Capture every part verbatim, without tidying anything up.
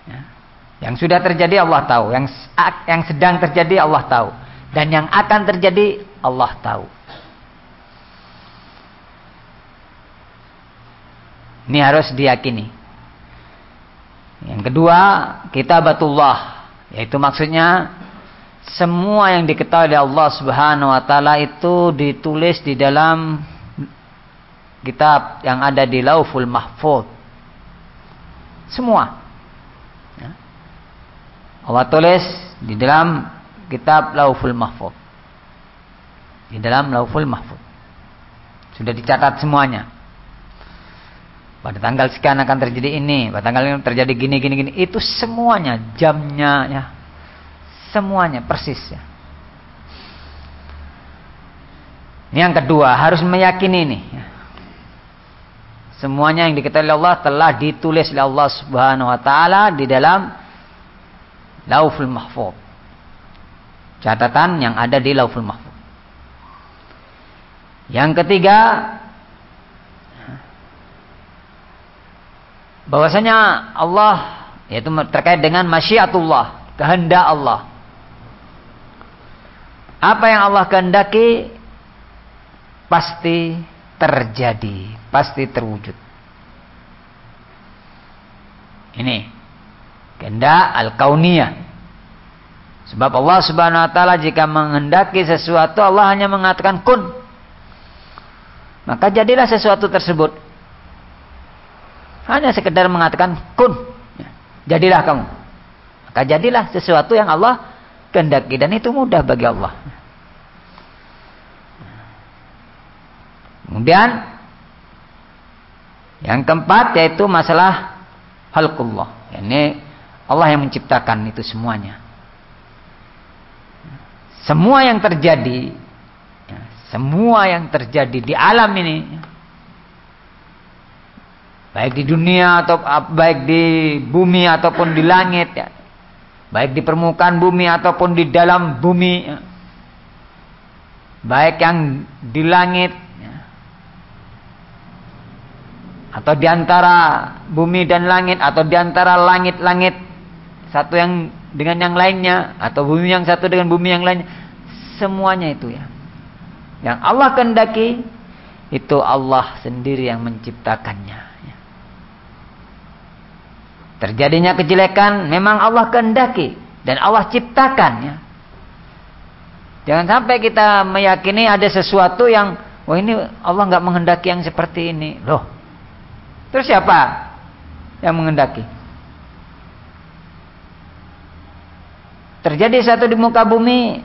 Ya. Yang sudah terjadi Allah tahu, yang yang sedang terjadi Allah tahu, dan yang akan terjadi Allah tahu. Ini harus diyakini. Yang kedua, kitabatullah, yaitu maksudnya semua yang diketahui oleh Allah Subhanahu wa taala itu ditulis di dalam kitab yang ada di Lauhul Mahfuz. Semua. Ya. Allah tulis di dalam kitab Lauhul Mahfuz. Di dalam Lauhul Mahfuz. Sudah dicatat semuanya. Pada tanggal sekian akan terjadi ini, pada tanggal ini terjadi gini gini gini. Itu semuanya, jamnya ya. Semuanya persis ya. Ini yang kedua, harus meyakini ini ya. Semuanya yang diketahui oleh Allah telah ditulis oleh Allah Subhanahu wa taala di dalam Lauhul Mahfuz. Catatan yang ada di Lauhul Mahfuz. Yang ketiga, bahwasanya Allah, yaitu terkait dengan masyiatullah, kehendak Allah. Apa yang Allah kehendaki pasti terjadi, pasti terwujud. Ini kehendak al-kauniyah. Sebab Allah Subhanahu wa taala jika menghendaki sesuatu, Allah hanya mengatakan kun, maka jadilah sesuatu tersebut. Hanya sekedar mengatakan kun, jadilah kamu. Maka jadilah sesuatu yang Allah kehendaki, dan itu mudah bagi Allah. Kemudian yang keempat yaitu masalah khalqullah. Ini Allah yang menciptakan itu semuanya. Semua yang terjadi, semua yang terjadi di alam ini, baik di dunia atau baik di bumi ataupun di langit, ya. Baik di permukaan bumi ataupun di dalam bumi, ya. Baik yang di langit, ya. Atau di antara bumi dan langit, atau di antara langit-langit satu yang dengan yang lainnya, atau bumi yang satu dengan bumi yang lainnya, semuanya itu ya. Yang Allah kehendaki itu Allah sendiri yang menciptakannya. Terjadinya kejelekan memang Allah kehendaki dan Allah ciptakan ya. Jangan sampai kita meyakini ada sesuatu yang wah ini Allah nggak menghendaki yang seperti ini. Loh. Terus siapa yang menghendaki? Terjadi satu di muka bumi,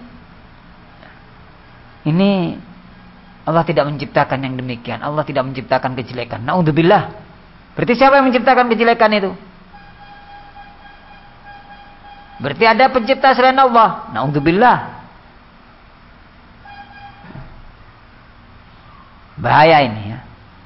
ini Allah tidak menciptakan yang demikian. Allah tidak menciptakan kejelekan. Naudzubillah. Berarti siapa yang menciptakan kejelekan itu? Berarti ada pencipta selain Allah. Naudzubillah. Bahaya ini ya.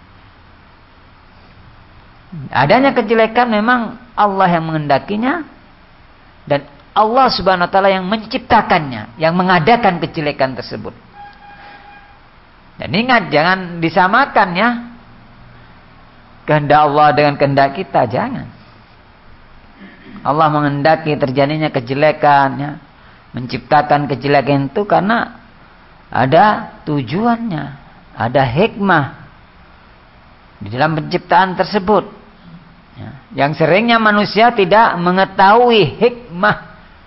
Adanya kejelekan memang Allah yang menghendakinya, dan Allah Subhanahu wa taala yang menciptakannya, yang mengadakan kejelekan tersebut. Dan ingat, jangan disamakan ya kehendak Allah dengan kehendak kita, jangan. Allah menghendaki terjadinya kejelekan ya, menciptakan kejelekan itu karena ada tujuannya, ada hikmah di dalam penciptaan tersebut ya. Yang seringnya manusia tidak mengetahui hikmah.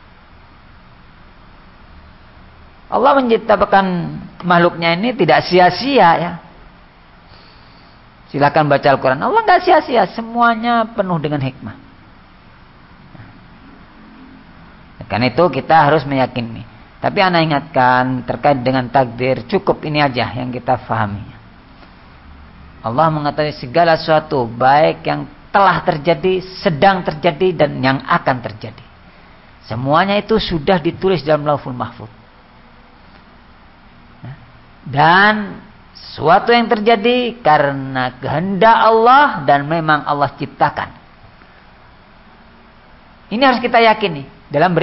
Allah menciptakan makhluknya ini tidak sia-sia ya. Silakan baca Al-Quran, Allah nggak sia-sia, semuanya penuh dengan hikmah. Karena itu kita harus meyakini. Tapi ana ingatkan terkait dengan takdir, cukup ini aja yang kita fahami. Allah mengetahui segala sesuatu, baik yang telah terjadi, sedang terjadi, dan yang akan terjadi. Semuanya itu sudah ditulis dalam Lauhul Mahfuz. Dan sesuatu yang terjadi karena kehendak Allah dan memang Allah ciptakan. Ini harus kita yakini dalam